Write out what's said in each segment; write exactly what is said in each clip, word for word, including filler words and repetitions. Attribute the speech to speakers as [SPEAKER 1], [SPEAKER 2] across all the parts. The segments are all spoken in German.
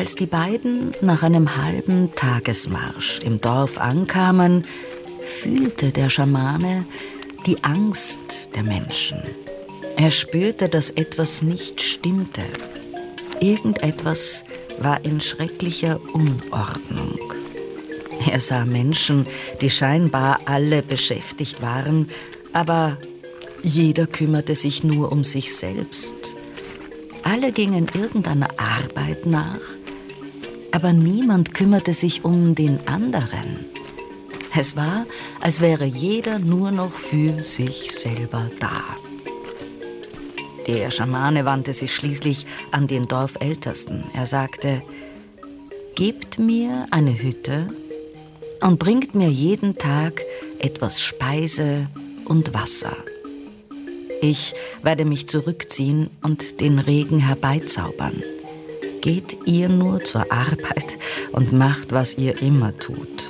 [SPEAKER 1] Als die beiden nach einem halben Tagesmarsch im Dorf ankamen, fühlte der Schamane die Angst der Menschen. Er spürte, dass etwas nicht stimmte. Irgendetwas war in schrecklicher Unordnung. Er sah Menschen, die scheinbar alle beschäftigt waren, aber jeder kümmerte sich nur um sich selbst. Alle gingen irgendeiner Arbeit nach, aber niemand kümmerte sich um den anderen. Es war, als wäre jeder nur noch für sich selber da. Der Schamane wandte sich schließlich an den Dorfältesten. Er sagte: Gebt mir eine Hütte und bringt mir jeden Tag etwas Speise und Wasser. Ich werde mich zurückziehen und den Regen herbeizaubern. Geht ihr nur zur Arbeit und macht, was ihr immer tut.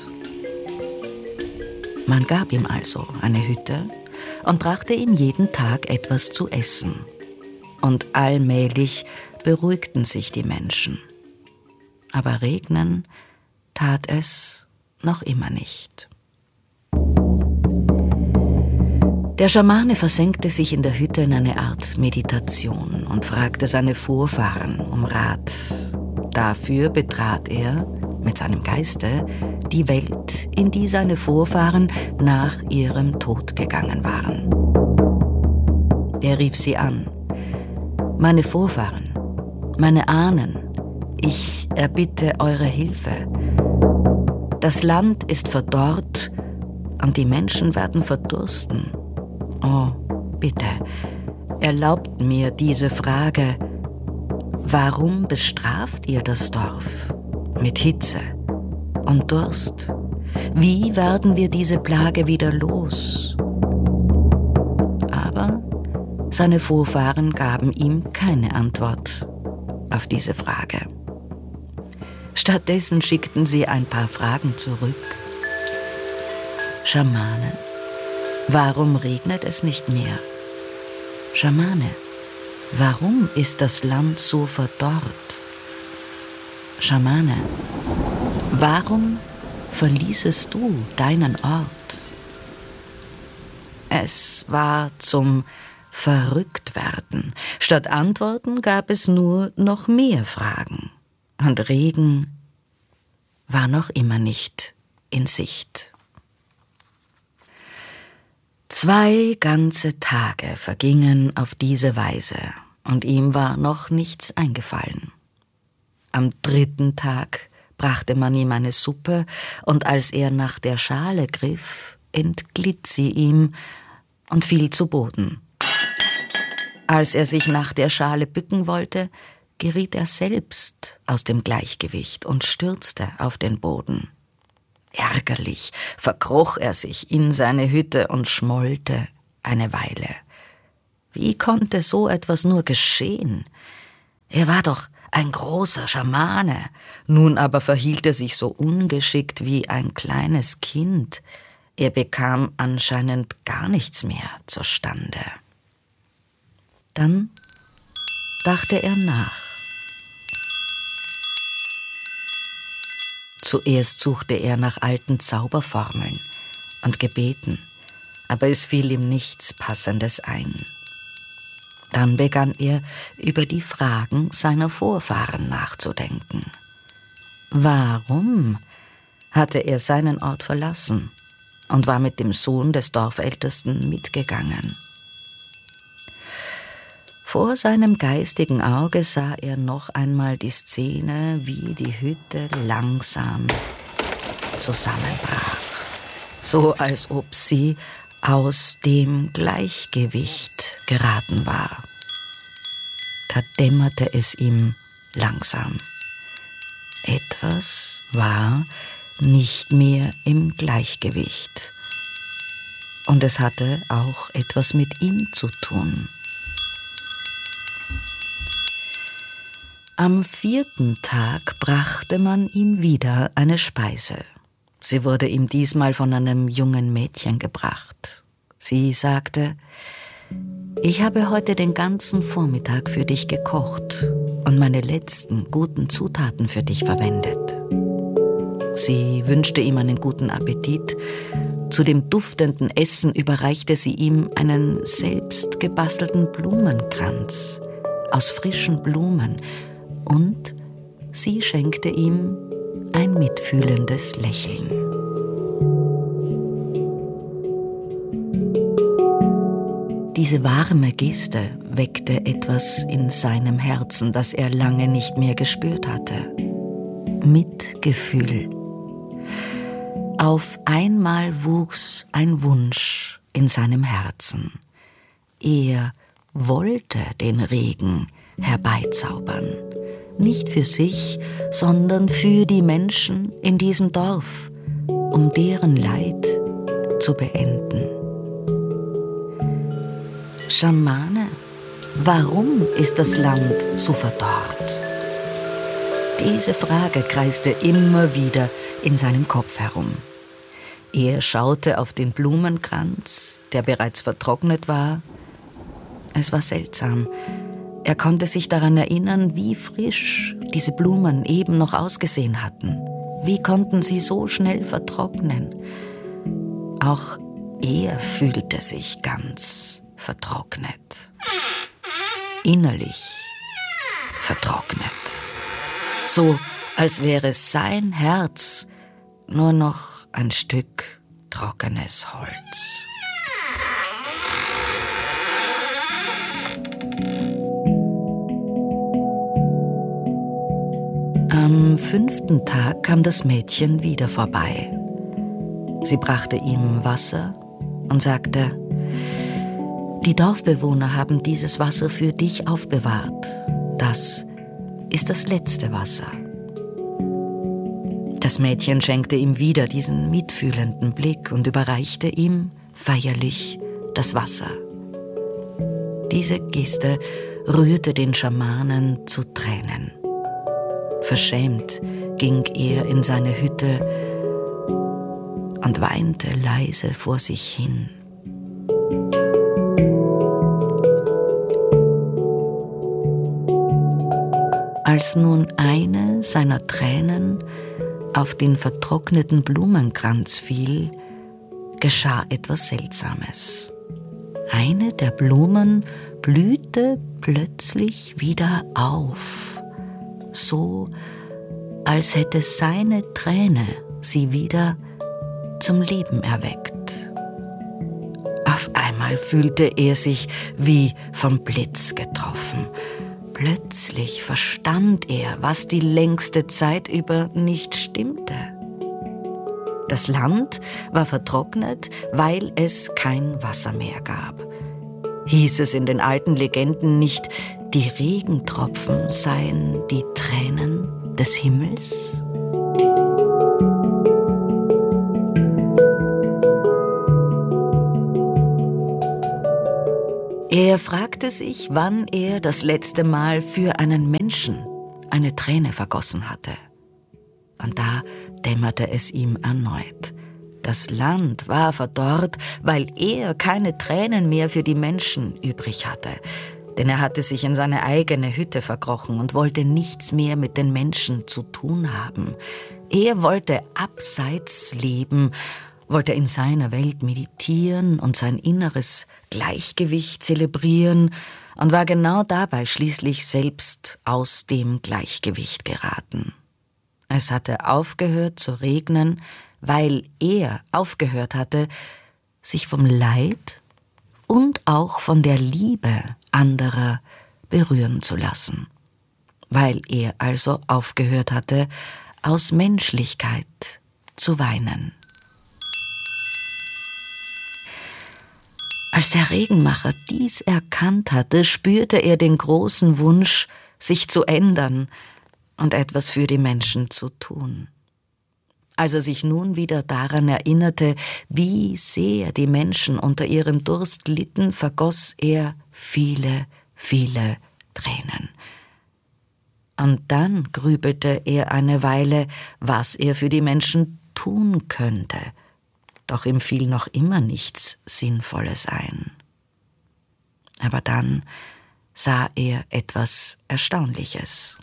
[SPEAKER 1] Man gab ihm also eine Hütte und brachte ihm jeden Tag etwas zu essen. Und allmählich beruhigten sich die Menschen. Aber regnen tat es noch immer nicht. Der Schamane versenkte sich in der Hütte in eine Art Meditation und fragte seine Vorfahren um Rat. Dafür betrat er mit seinem Geiste die Welt, in die seine Vorfahren nach ihrem Tod gegangen waren. Er rief sie an: Meine Vorfahren, meine Ahnen, ich erbitte eure Hilfe. Das Land ist verdorrt und die Menschen werden verdursten. Oh, bitte, erlaubt mir diese Frage: Warum bestraft ihr das Dorf mit Hitze und Durst? Wie werden wir diese Plage wieder los? Aber seine Vorfahren gaben ihm keine Antwort auf diese Frage. Stattdessen schickten sie ein paar Fragen zurück. Schamane, warum regnet es nicht mehr? Schamane, warum ist das Land so verdorrt? Schamane, warum verließest du deinen Ort? Es war zum Verrücktwerden. Statt Antworten gab es nur noch mehr Fragen. Und Regen war noch immer nicht in Sicht. Zwei ganze Tage vergingen auf diese Weise, und ihm war noch nichts eingefallen. Am dritten Tag brachte man ihm eine Suppe, und als er nach der Schale griff, entglitt sie ihm und fiel zu Boden. Als er sich nach der Schale bücken wollte, geriet er selbst aus dem Gleichgewicht und stürzte auf den Boden. Ärgerlich verkroch er sich in seine Hütte und schmollte eine Weile. Wie konnte so etwas nur geschehen? Er war doch ein großer Schamane, nun aber verhielt er sich so ungeschickt wie ein kleines Kind. Er bekam anscheinend gar nichts mehr zustande. Dann dachte er nach. Zuerst suchte er nach alten Zauberformeln und Gebeten, aber es fiel ihm nichts Passendes ein. Dann begann er, über die Fragen seiner Vorfahren nachzudenken. Warum hatte er seinen Ort verlassen und war mit dem Sohn des Dorfältesten mitgegangen? Vor seinem geistigen Auge sah er noch einmal die Szene, wie die Hütte langsam zusammenbrach, so als ob sie aus dem Gleichgewicht geraten war. Da dämmerte es ihm langsam. Etwas war nicht mehr im Gleichgewicht. Und es hatte auch etwas mit ihm zu tun. Am vierten Tag brachte man ihm wieder eine Speise. Sie wurde ihm diesmal von einem jungen Mädchen gebracht. Sie sagte: Ich habe heute den ganzen Vormittag für dich gekocht und meine letzten guten Zutaten für dich verwendet. Sie wünschte ihm einen guten Appetit. Zu dem duftenden Essen überreichte sie ihm einen selbst gebastelten Blumenkranz aus frischen Blumen und sie schenkte ihm ein mitfühlendes Lächeln. Diese warme Geste weckte etwas in seinem Herzen, das er lange nicht mehr gespürt hatte. Mitgefühl. Auf einmal wuchs ein Wunsch in seinem Herzen. Er wollte den Regen herbeizaubern. Nicht für sich, sondern für die Menschen in diesem Dorf, um deren Leid zu beenden. Schamane, warum ist das Land so verdorrt? Diese Frage kreiste immer wieder in seinem Kopf herum. Er schaute auf den Blumenkranz, der bereits vertrocknet war. Es war seltsam. Er konnte sich daran erinnern, wie frisch diese Blumen eben noch ausgesehen hatten. Wie konnten sie so schnell vertrocknen? Auch er fühlte sich ganz vertrocknet. Innerlich vertrocknet. So, als wäre sein Herz nur noch ein Stück trockenes Holz. Am fünften Tag kam das Mädchen wieder vorbei. Sie brachte ihm Wasser und sagte: Die Dorfbewohner haben dieses Wasser für dich aufbewahrt. Das ist das letzte Wasser. Das Mädchen schenkte ihm wieder diesen mitfühlenden Blick und überreichte ihm feierlich das Wasser. Diese Geste rührte den Schamanen zu Tränen. Verschämt ging er in seine Hütte und weinte leise vor sich hin. Als nun eine seiner Tränen auf den vertrockneten Blumenkranz fiel, geschah etwas Seltsames. Eine der Blumen blühte plötzlich wieder auf, so als hätte seine Träne sie wieder zum Leben erweckt. Auf einmal fühlte er sich wie vom Blitz getroffen. Plötzlich verstand er, was die längste Zeit über nicht stimmte. Das Land war vertrocknet, weil es kein Wasser mehr gab. Hieß es in den alten Legenden nicht, die Regentropfen seien die Tränen des Himmels? Er fragte sich, wann er das letzte Mal für einen Menschen eine Träne vergossen hatte. Und da dämmerte es ihm erneut. Das Land war verdorrt, weil er keine Tränen mehr für die Menschen übrig hatte. Denn er hatte sich in seine eigene Hütte verkrochen und wollte nichts mehr mit den Menschen zu tun haben. Er wollte abseits leben, wollte in seiner Welt meditieren und sein inneres Gleichgewicht zelebrieren und war genau dabei schließlich selbst aus dem Gleichgewicht geraten. Es hatte aufgehört zu regnen, weil er aufgehört hatte, sich vom Leid und auch von der Liebe anderer berühren zu lassen. Weil er also aufgehört hatte, aus Menschlichkeit zu weinen. Als der Regenmacher dies erkannt hatte, spürte er den großen Wunsch, sich zu ändern und etwas für die Menschen zu tun. Als er sich nun wieder daran erinnerte, wie sehr die Menschen unter ihrem Durst litten, vergoss er viele, viele Tränen. Und dann grübelte er eine Weile, was er für die Menschen tun könnte. Doch ihm fiel noch immer nichts Sinnvolles ein. Aber dann sah er etwas Erstaunliches.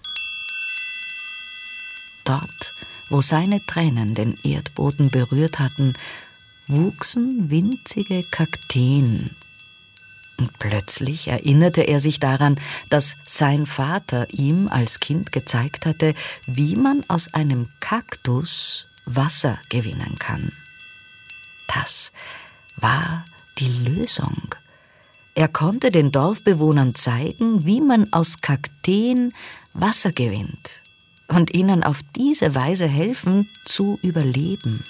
[SPEAKER 1] Dort, wo seine Tränen den Erdboden berührt hatten, wuchsen winzige Kakteen. Und plötzlich erinnerte er sich daran, dass sein Vater ihm als Kind gezeigt hatte, wie man aus einem Kaktus Wasser gewinnen kann. Das war die Lösung. Er konnte den Dorfbewohnern zeigen, wie man aus Kakteen Wasser gewinnt und ihnen auf diese Weise helfen, zu überleben.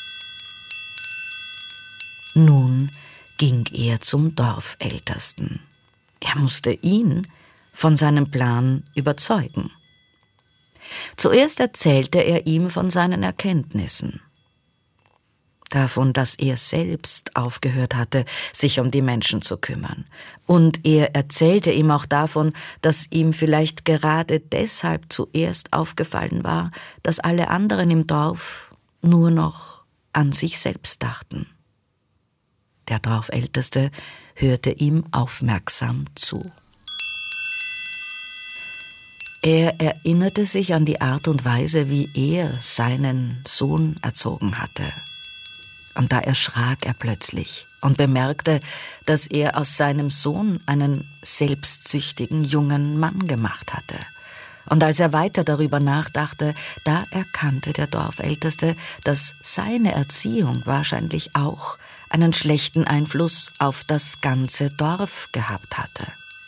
[SPEAKER 1] Nun ging er zum Dorfältesten. Er musste ihn von seinem Plan überzeugen. Zuerst erzählte er ihm von seinen Erkenntnissen. Davon, dass er selbst aufgehört hatte, sich um die Menschen zu kümmern. Und er erzählte ihm auch davon, dass ihm vielleicht gerade deshalb zuerst aufgefallen war, dass alle anderen im Dorf nur noch an sich selbst dachten. Der Dorfälteste hörte ihm aufmerksam zu. Er erinnerte sich an die Art und Weise, wie er seinen Sohn erzogen hatte. Und da erschrak er plötzlich und bemerkte, dass er aus seinem Sohn einen selbstsüchtigen jungen Mann gemacht hatte. Und als er weiter darüber nachdachte, da erkannte der Dorfälteste, dass seine Erziehung wahrscheinlich auch einen schlechten Einfluss auf das ganze Dorf gehabt hatte.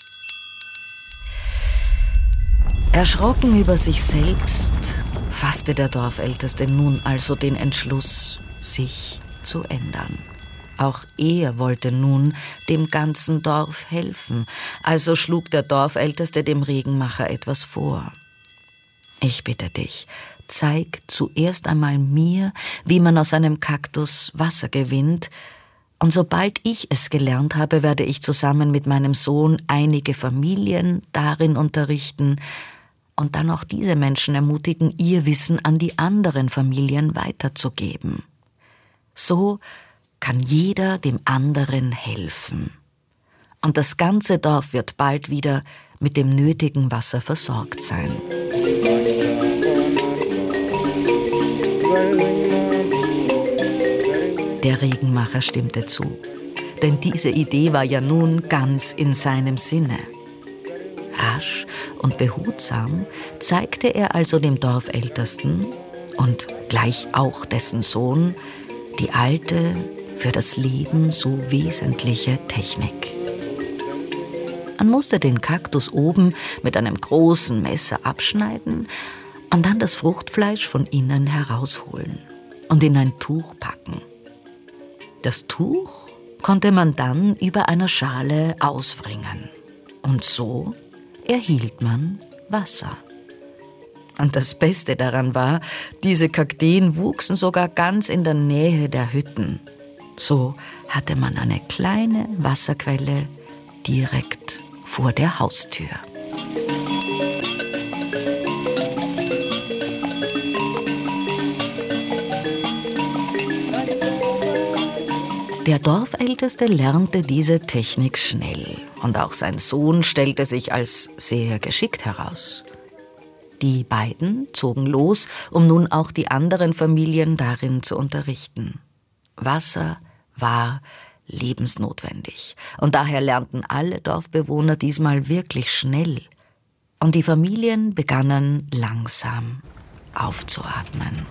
[SPEAKER 1] Erschrocken über sich selbst fasste der Dorfälteste nun also den Entschluss, sich zu ändern. Auch er wollte nun dem ganzen Dorf helfen, also schlug der Dorfälteste dem Regenmacher etwas vor. Ich bitte dich, zeig zuerst einmal mir, wie man aus einem Kaktus Wasser gewinnt, und sobald ich es gelernt habe, werde ich zusammen mit meinem Sohn einige Familien darin unterrichten und dann auch diese Menschen ermutigen, ihr Wissen an die anderen Familien weiterzugeben. So kann jeder dem anderen helfen. Und das ganze Dorf wird bald wieder mit dem nötigen Wasser versorgt sein. Der Regenmacher stimmte zu, denn diese Idee war ja nun ganz in seinem Sinne. Rasch und behutsam zeigte er also dem Dorfältesten und gleich auch dessen Sohn die alte, für das Leben so wesentliche Technik. Man musste den Kaktus oben mit einem großen Messer abschneiden und dann das Fruchtfleisch von innen herausholen und in ein Tuch packen. Das Tuch konnte man dann über einer Schale auswringen und so erhielt man Wasser. Und das Beste daran war, diese Kakteen wuchsen sogar ganz in der Nähe der Hütten. So hatte man eine kleine Wasserquelle direkt vor der Haustür. Der Dorfälteste lernte diese Technik schnell und auch sein Sohn stellte sich als sehr geschickt heraus. Die beiden zogen los, um nun auch die anderen Familien darin zu unterrichten. Wasser war lebensnotwendig und daher lernten alle Dorfbewohner diesmal wirklich schnell. Und die Familien begannen langsam aufzuatmen.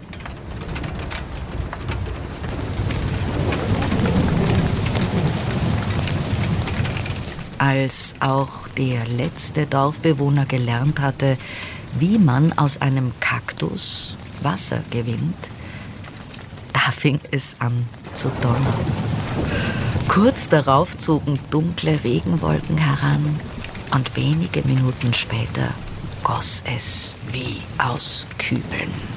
[SPEAKER 1] Als auch der letzte Dorfbewohner gelernt hatte, wie man aus einem Kaktus Wasser gewinnt, da fing es an zu donnern. Kurz darauf zogen dunkle Regenwolken heran und wenige Minuten später goss es wie aus Kübeln.